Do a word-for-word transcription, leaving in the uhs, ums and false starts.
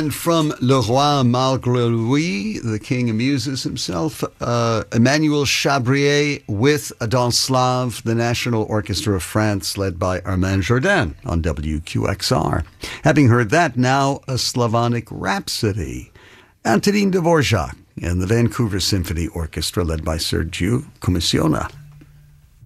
And from Le Roi Malgré Lui, the king amuses himself, uh, Emmanuel Chabrier with Dans Slave, the National Orchestra of France, led by Armand Jourdain on W Q X R. Having heard that, now a Slavonic Rhapsody. Antonin Dvorak and the Vancouver Symphony Orchestra, led by Sergiu Comissiona.